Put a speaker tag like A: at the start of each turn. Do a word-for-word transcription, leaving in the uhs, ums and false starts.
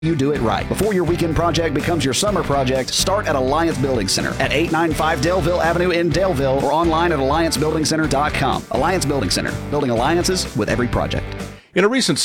A: You do it right. Before your weekend project becomes your summer project, start at Alliance Building Center at eight ninety-five Daleville Avenue in Daleville or online at alliance building center dot com. Alliance Building Center, building alliances with every project.
B: In a recent